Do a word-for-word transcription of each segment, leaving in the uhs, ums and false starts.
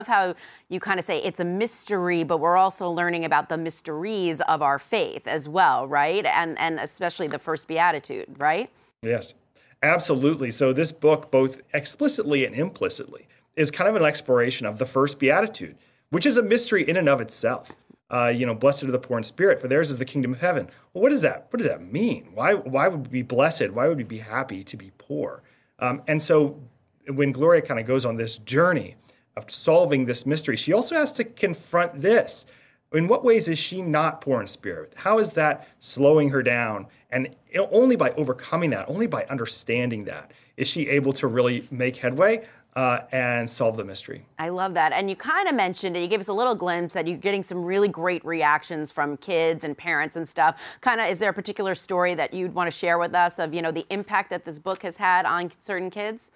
how you kind of say it's a mystery, but we're also learning about the mysteries of our faith as well, right? And and especially the first beatitude, right? Yes, absolutely. So this book, both explicitly and implicitly, is kind of an exploration of the first beatitude, which is a mystery in and of itself. Uh, you know, blessed are the poor in spirit, for theirs is the kingdom of heaven. Well, what does that? What does that mean? Why? Why would we be blessed? Why would we be happy to be poor? Um, and so, when Gloria kind of goes on this journey of solving this mystery, she also has to confront this. In what ways is she not poor in spirit? How is that slowing her down? And only by overcoming that, only by understanding that, is she able to really make headway uh, and solve the mystery. I love that. And you kind of mentioned it. You gave us a little glimpse that you're getting some really great reactions from kids and parents and stuff. Kind of, is there a particular story that you'd want to share with us of, you know, the impact that this book has had on certain kids?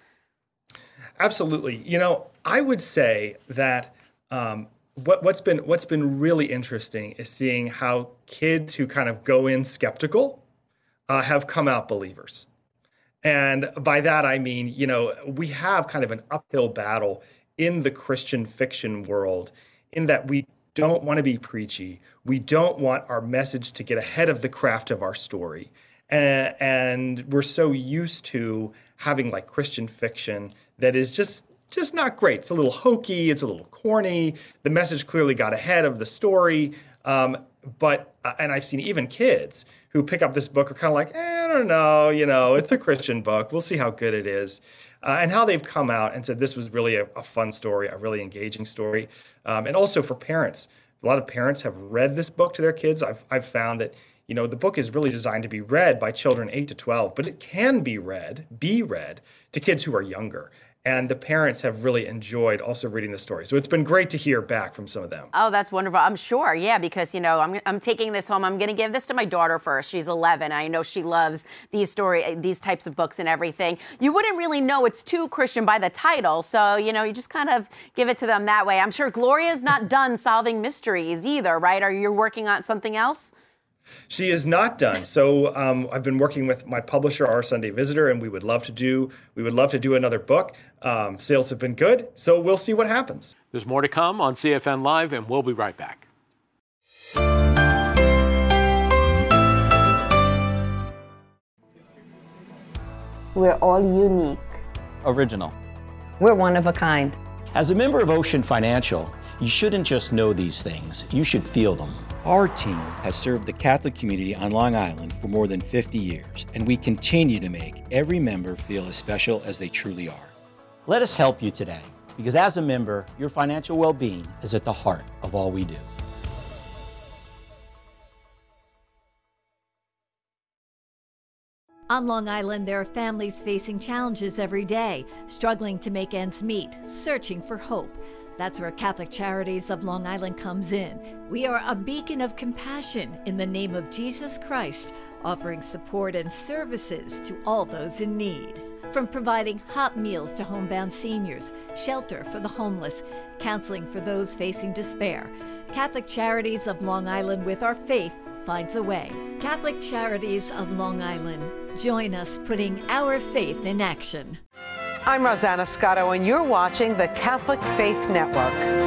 Absolutely. You know, I would say that um, what, what's been what's been really interesting is seeing how kids who kind of go in skeptical uh, have come out believers. And by that, I mean, you know, we have kind of an uphill battle in the Christian fiction world in that we don't want to be preachy. We don't want our message to get ahead of the craft of our story. And, and we're so used to having like Christian fiction that is just just not great. It's a little hokey. It's a little corny. The message clearly got ahead of the story. Um, but, uh, and I've seen even kids who pick up this book are kind of like, eh, I don't know, you know, it's a Christian book. We'll see how good it is. Uh, and how they've come out and said this was really a, a fun story, a really engaging story. Um, and also for parents, a lot of parents have read this book to their kids. I've, I've found that, you know, the book is really designed to be read by children eight to twelve, but it can be read, be read to kids who are younger. And the parents have really enjoyed also reading the story. So it's been great to hear back from some of them. Oh, that's wonderful. I'm sure. Yeah, because, you know, I'm I'm taking this home. I'm going to give this to my daughter first. She's eleven. I know she loves these story, these types of books and everything. You wouldn't really know it's too Christian by the title. So, you know, you just kind of give it to them that way. I'm sure Gloria's not done solving mysteries either, right? Are you working on something else? She is not done. So um, I've been working with my publisher, Our Sunday Visitor, and we would love to do we would love to do another book. Um, sales have been good, so we'll see what happens. There's more to come on C F N Live, and we'll be right back. We're all unique. Original. We're one of a kind. As a member of Ocean Financial, you shouldn't just know these things, you should feel them. Our team has served the Catholic community on Long Island for more than fifty years, and we continue to make every member feel as special as they truly are. Let us help you today, because as a member, your financial well-being is at the heart of all we do. On Long Island, there are families facing challenges every day, struggling to make ends meet, searching for hope. That's where Catholic Charities of Long Island comes in. We are a beacon of compassion in the name of Jesus Christ, offering support and services to all those in need. From providing hot meals to homebound seniors, shelter for the homeless, counseling for those facing despair, Catholic Charities of Long Island, with our faith, finds a way. Catholic Charities of Long Island. Join us putting our faith in action. I'm Rosanna Scotto, and you're watching the Catholic Faith Network.